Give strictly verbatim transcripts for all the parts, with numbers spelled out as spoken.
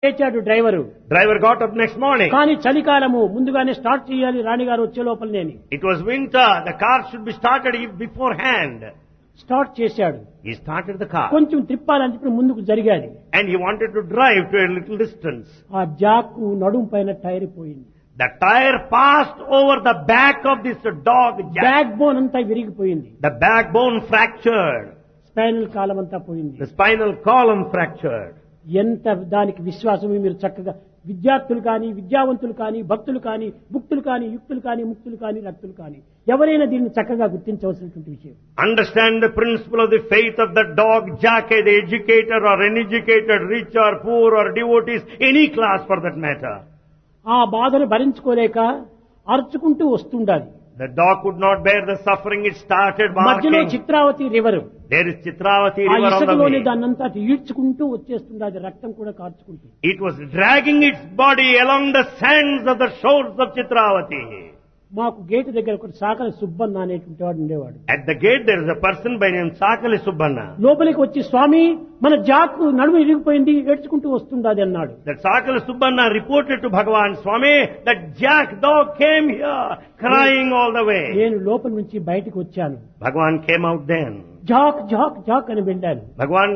లేచాడు driver. Driver got up next morning. కానీ చలికాలము ముందుగానే స్టార్ట్ చేయాలి రాణిగారు వచ్చే లోపలనేని. It was winter. The car should be started beforehand. Start చేశాడు. He started the car. కొంచెం తిప్పాలని చెప్పి ముందుకు జరిగాది. And he wanted to drive to a little distance. ఆ జాక్ నడుము పైన టైర్ పోయింది. The tire passed over the back of this dog Jack. Back bone అంతా విరిగిపోయింది. The backbone fractured. స్పైనల్ కాలం అంతా పోయింది. The spinal column fractured. ఎంత దానికి విశ్వాసం మీరు చక్కగా విద్యార్థులు కానీ విద్యావంతులు కానీ భక్తులు కానీ భుక్తులు కానీ యుక్తులు కానీ ముక్తులు కానీ రక్తులు కానీ ఎవరైనా దీన్ని చక్కగా గుర్తించవలసినటువంటి విషయం. Understand the principle of the faith of the dog Jack, the educator or uneducated, rich or poor or devotees, any class for that matter. ఆ బాధను భరించుకోలేక అరుచుకుంటూ వస్తుండాలి. The dog could not bear the suffering. It started మధ్యలో barking. Chitravati river. There is Chitravati ఆ river on the ఇసుకలోని way. దాన్నంతా ఈడ్చుకుంటూ వచ్చేస్తుండాలి, రక్తం కూడా కార్చుకుంటూ. It was dragging its body along the sands of the shores of Chitravati. మాకు gate దగ్గర ఒక సాకల సుబ్బన్న అనేటువంటి వాడు ఉండేవాడు. At the gate there is a person by name Sakali Subbanna. లోపలికి వచ్చి స్వామి మన జాక్ నడుము ఇరిగిపోయింది ఏడ్చుకుంటూ వస్తుండాది అన్నాడు. That Sakali Subbanna reported to Bhagavan, Swami, that Jack dog came here crying all the way. నేను లోపల నుంచి బయటికి వచ్చాను. Bhagavan came out then. Jack Jack Jack అని వెళ్ళాను. Bhagavan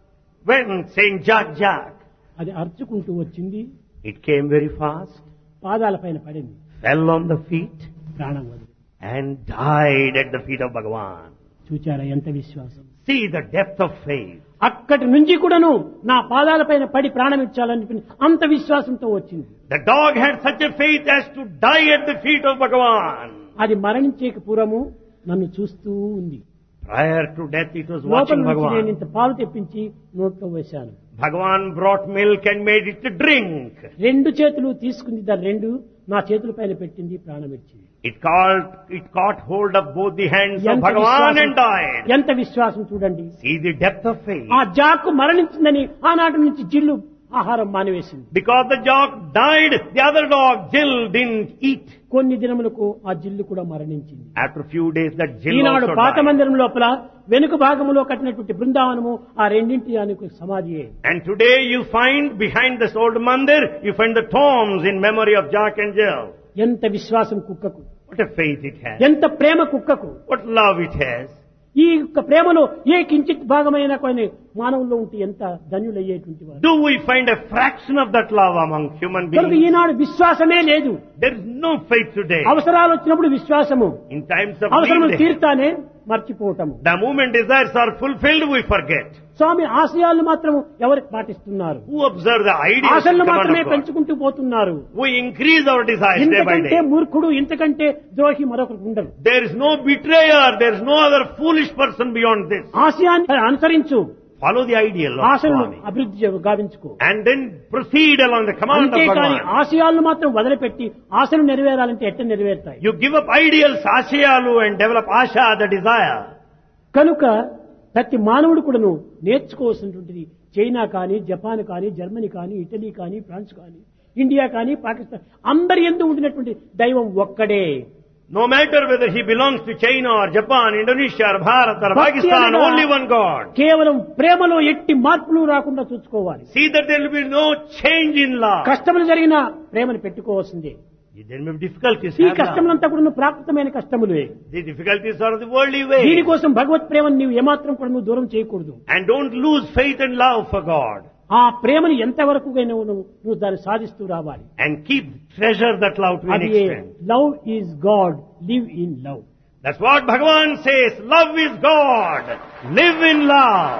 went saying Jack, Jack. అది అరుచుకుంటూ వచ్చింది. It came very fast, పాదాల పైన పడింది. fell on the feet ప్రాణం వదిలి. and died at the feet of Bhagavan. చూచారా ఎంత విశ్వాసం. See the depth of faith. అక్కడి నుంచి కూడాను నా పాదాల పైన పడి ప్రాణం ఇచ్చాలని చెప్పి అంత విశ్వాసంతో వచ్చింది. The dog had such a faith as to die at the feet of Bhagavan. అది మరణించేకి పూర్వము నన్ను చూస్తూ ఉంది. Prior to death it was లోపల watching నుంచి నేను Bhagavan. ఇంత పాలు తెప్పించి నోట్లో వేశాను. Bhagavan brought milk and made it to drink. రెండు చేతులు తీసుకుంది, దాని రెండు నా చేతుల పైన పెట్టింది, ప్రాణం ఇచ్చింది. It caught, it caught hold of both the hands of ఎంత Bhagavan విశ్వాసం- and died. ఎంత విశ్వాసం చూడండి. See the depth of faith. ఆ జాకు మరణించిందని ఆనాటి నుంచి జిల్లు ఆహారం మానివేసింది. Because the dog died, the other dog, Jill, didn't eat. కొన్ని దినములకు ఆ జిల్లు కూడా మరణించింది. After a few days that Jill Eenadu also పాత died. మందిరం లోపల వెనుక భాగంలో కట్టినటువంటి బృందావనము ఆ రెండింటి దానికి సమాధియే. And today you find behind this old mandir, you find the tombs in memory of Jack and Jill. ఎంత విశ్వాసం కుక్కకు, What a faith it has. ఎంత ప్రేమ కుక్కకు. What love it has. ఈ యొక్క ప్రేమలో ఏ కించిత్ భాగమైన కొన్ని మానవుల్లో ఉంటే ఎంత ధన్యులయ్యేటువంటి వారు. Do we find a fraction of that love among human కనుక beings? ఈనాడు విశ్వాసమే లేదు. There is no faith today. అవసరాలు వచ్చినప్పుడు విశ్వాసము, In times of అవసరములు need, తీర్తానే మర్చిపోవటము. the moment desires are fulfilled, we forget. స్వామి ఆశయాలను మాత్రం ఎవరికి పాటిస్తున్నారు? Who observe the ideas and ఆశలను command మాత్రమే of God? పెంచుకుంటూ పోతున్నారు. We increase our desires day by ఇంతకంటే day. మూర్ఖుడు, ఇంతకంటే ద్రోహి మరొకరు ఉండరు. There is no betrayer, there is no other foolish person beyond this. ఆశయాన్ని అనుసరించు, Follow the ideal of ఆశలను Swami. అభివృద్ధి చే- గావించుకో. And then proceed along the command of అంతేకాని Bhagavan. ఆశయాలను మాత్రం వదిలిపెట్టి ఆశలు నెరవేరాలంటే ఎట్ట నెరవేరుతాయి? You give up ideals, ashayalu, and develop asha, the desire. కనుక ప్రతి మానవుడు కూడాను నేర్చుకోవాల్సినటువంటిది చైనా కానీ, జపాన్ కానీ, జర్మనీ కానీ, ఇటలీ కానీ, ఫ్రాన్స్ కానీ, ఇండియా కానీ, పాకిస్తాన్ అందరి యందు ఉండినటువంటి దైవం ఒక్కడే. No matter whether he belongs to China or Japan, Indonesia or Bharat or భక్తి Pakistan, అనగా only one God. కేవలం ప్రేమలో ఎట్టి మార్పులు రాకుండా చూసుకోవాలి. See that there will be no change in love. కష్టములు జరిగినా ప్రేమను పెట్టుకోవాల్సిందే. There may be difficulties. ఈ have love. కష్టములంతా కూడా ప్రాకృతమైన కష్టములే. The difficulties are the worldly way. దీనికోసం భగవత్ ప్రేమను నీవు ఏమాత్రం కూడా నువ్వు దూరం చేయకూడదు. And don't lose faith and love for God. ఆ ప్రేమను ఎంతవరకు నువ్వు నువ్వు దాన్ని సాధిస్తూ రావాలి. And keep treasure that love to an అది extent. Love is God, live in love. That's what Bhagavan says. Love is God. Live in love.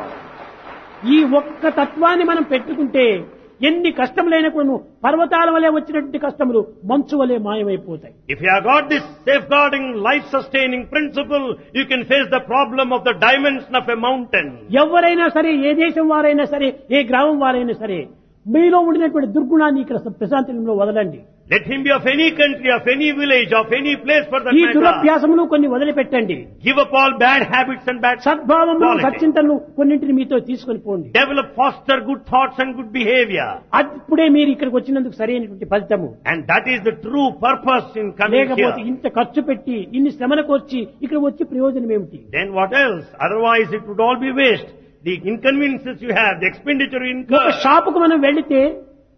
ఈ ఒక్క తత్వాన్ని మనం పెట్టుకుంటే ఎన్ని కష్టములైనా కూడా నువ్వు పర్వతాల వలె వచ్చినటువంటి కష్టములు మంచు వలె మాయమైపోతాయి. If you have got this safeguarding, life-sustaining principle, you can face the problem of the dimension of a mountain. ఎవరైనా సరే, ఏ దేశం వారైనా సరే, ఏ గ్రామం వారైనా సరే, మీలో ఉండినటువంటి దుర్గుణాన్ని ఇక్కడ ప్రశాంతంలో వదలండి. Let him be of any country, of any village, of any place for that ఈ matter. దురభ్యాసములు కొన్ని వదిలిపెట్టండి. Give up all bad habits and bad సద్భావములు, qualities. సచ్చింతనలు కొన్నింటిని మీతో తీసుకొని పోండి. Develop, foster good thoughts and good behavior. అప్పుడే మీరు ఇక్కడికి వచ్చినందుకు సరైనటువంటి ఫలితము. And that is the true purpose in coming లేకపోతే here. ఇంత ఖర్చు పెట్టి ఇన్ని శ్రమలకు వచ్చి ఇక్కడ వచ్చి ప్రయోజనం ఏమిటి? Then what else? Otherwise it would all be waste. The inconveniences you have, the expenditure you ఒక incur. షాపుకు మనం వెళితే